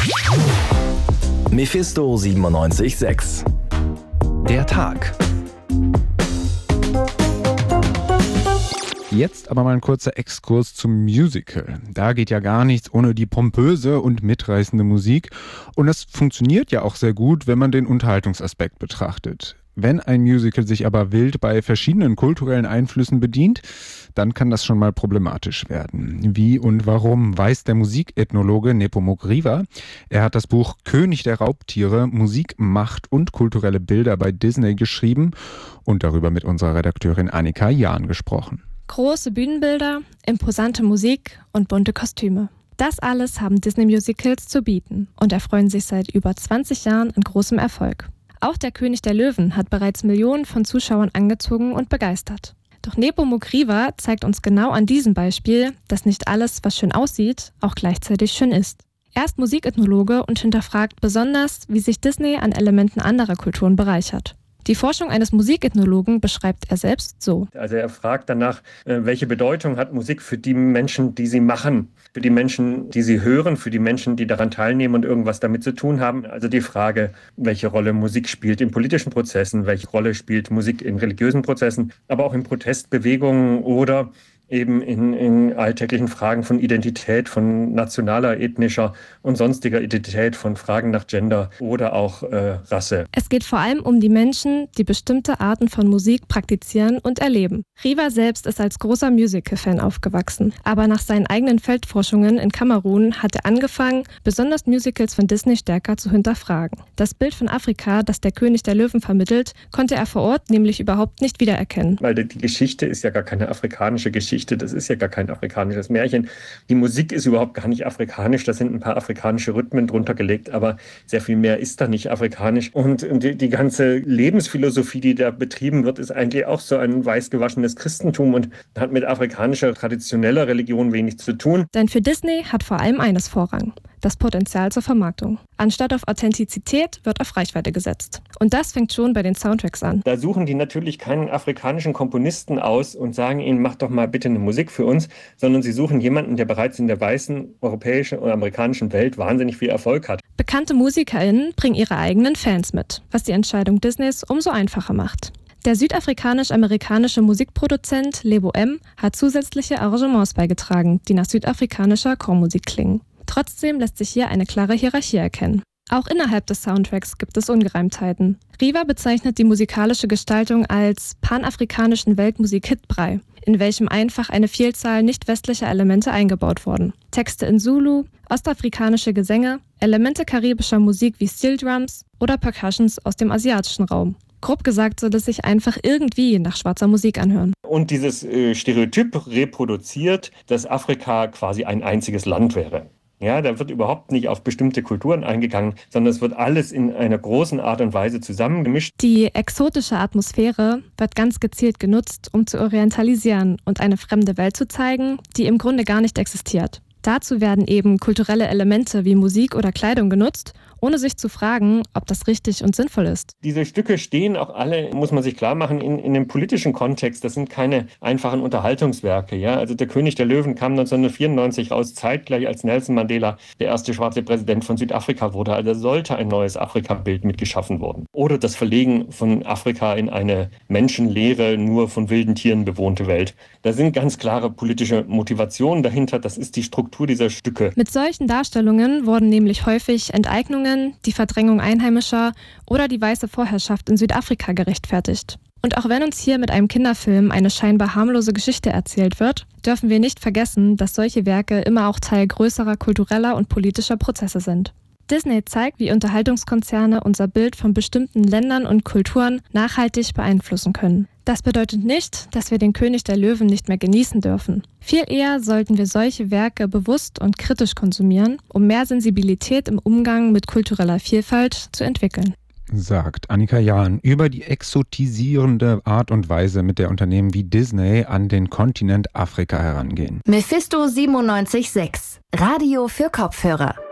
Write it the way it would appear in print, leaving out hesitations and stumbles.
Mephisto 97.6. Der Tag. Jetzt aber mal ein kurzer Exkurs zum Musical. Da geht ja gar nichts ohne die pompöse und mitreißende Musik. Und das funktioniert ja auch sehr gut, wenn man den Unterhaltungsaspekt betrachtet. Wenn ein Musical sich aber wild bei verschiedenen kulturellen Einflüssen bedient, dann kann das schon mal problematisch werden. Wie und warum, weiß der Musikethnologe Nepomuk Riva. Er hat das Buch König der Raubtiere, Musik, Macht und kulturelle Bilder bei Disney geschrieben und darüber mit unserer Redakteurin Annika Jahn gesprochen. Große Bühnenbilder, imposante Musik und bunte Kostüme. Das alles haben Disney-Musicals zu bieten und erfreuen sich seit über 20 Jahren an großem Erfolg. Auch der König der Löwen hat bereits Millionen von Zuschauern angezogen und begeistert. Doch Nepomuk Riva zeigt uns genau an diesem Beispiel, dass nicht alles, was schön aussieht, auch gleichzeitig schön ist. Er ist Musikethnologe und hinterfragt besonders, wie sich Disney an Elementen anderer Kulturen bereichert. Die Forschung eines Musikethnologen beschreibt er selbst so. Also er fragt danach, welche Bedeutung hat Musik für die Menschen, die sie machen, für die Menschen, die sie hören, für die Menschen, die daran teilnehmen und irgendwas damit zu tun haben. Also die Frage, welche Rolle Musik spielt in politischen Prozessen, welche Rolle spielt Musik in religiösen Prozessen, aber auch in Protestbewegungen oder eben in alltäglichen Fragen von Identität, von nationaler, ethnischer und sonstiger Identität, von Fragen nach Gender oder auch Rasse. Es geht vor allem um die Menschen, die bestimmte Arten von Musik praktizieren und erleben. Riva selbst ist als großer Musical-Fan aufgewachsen. Aber nach seinen eigenen Feldforschungen in Kamerun hat er angefangen, besonders Musicals von Disney stärker zu hinterfragen. Das Bild von Afrika, das der König der Löwen vermittelt, konnte er vor Ort nämlich überhaupt nicht wiedererkennen. Weil die Geschichte ist ja gar keine afrikanische Geschichte. Das ist ja gar kein afrikanisches Märchen. Die Musik ist überhaupt gar nicht afrikanisch. Da sind ein paar afrikanische Rhythmen drunter gelegt, aber sehr viel mehr ist da nicht afrikanisch. Und die ganze Lebensphilosophie, die da betrieben wird, ist eigentlich auch so ein weißgewaschenes Christentum und hat mit afrikanischer, traditioneller Religion wenig zu tun. Denn für Disney hat vor allem eines Vorrang: das Potenzial zur Vermarktung. Anstatt auf Authentizität wird auf Reichweite gesetzt. Und das fängt schon bei den Soundtracks an. Da suchen die natürlich keinen afrikanischen Komponisten aus und sagen ihnen, mach doch mal bitte eine Musik für uns, sondern sie suchen jemanden, der bereits in der weißen europäischen oder amerikanischen Welt wahnsinnig viel Erfolg hat. Bekannte MusikerInnen bringen ihre eigenen Fans mit, was die Entscheidung Disneys umso einfacher macht. Der südafrikanisch-amerikanische Musikproduzent Lebo M hat zusätzliche Arrangements beigetragen, die nach südafrikanischer Chormusik klingen. Trotzdem lässt sich hier eine klare Hierarchie erkennen. Auch innerhalb des Soundtracks gibt es Ungereimtheiten. Riva bezeichnet die musikalische Gestaltung als panafrikanischen Weltmusik-Hitbrei, in welchem einfach eine Vielzahl nicht-westlicher Elemente eingebaut wurden. Texte in Zulu, ostafrikanische Gesänge, Elemente karibischer Musik wie Steel Drums oder Percussions aus dem asiatischen Raum. Grob gesagt soll es sich einfach irgendwie nach schwarzer Musik anhören. Und dieses Stereotyp reproduziert, dass Afrika quasi ein einziges Land wäre. Ja, da wird überhaupt nicht auf bestimmte Kulturen eingegangen, sondern es wird alles in einer großen Art und Weise zusammengemischt. Die exotische Atmosphäre wird ganz gezielt genutzt, um zu orientalisieren und eine fremde Welt zu zeigen, die im Grunde gar nicht existiert. Dazu werden eben kulturelle Elemente wie Musik oder Kleidung genutzt, ohne sich zu fragen, ob das richtig und sinnvoll ist. Diese Stücke stehen auch alle, muss man sich klar machen, in einem politischen Kontext. Das sind keine einfachen Unterhaltungswerke. Ja? Also der König der Löwen kam 1994 raus, zeitgleich als Nelson Mandela der erste schwarze Präsident von Südafrika wurde. Also sollte ein neues Afrika-Bild mitgeschaffen worden. Oder das Verlegen von Afrika in eine menschenleere, nur von wilden Tieren bewohnte Welt. Da sind ganz klare politische Motivationen dahinter. Das ist die Struktur dieser Stücke. Mit solchen Darstellungen wurden nämlich häufig Enteignungen, die Verdrängung Einheimischer oder die weiße Vorherrschaft in Südafrika gerechtfertigt. Und auch wenn uns hier mit einem Kinderfilm eine scheinbar harmlose Geschichte erzählt wird, dürfen wir nicht vergessen, dass solche Werke immer auch Teil größerer kultureller und politischer Prozesse sind. Disney zeigt, wie Unterhaltungskonzerne unser Bild von bestimmten Ländern und Kulturen nachhaltig beeinflussen können. Das bedeutet nicht, dass wir den König der Löwen nicht mehr genießen dürfen. Viel eher sollten wir solche Werke bewusst und kritisch konsumieren, um mehr Sensibilität im Umgang mit kultureller Vielfalt zu entwickeln. Sagt Annika Jahn über die exotisierende Art und Weise, mit der Unternehmen wie Disney an den Kontinent Afrika herangehen. Mephisto 97.6, Radio für Kopfhörer.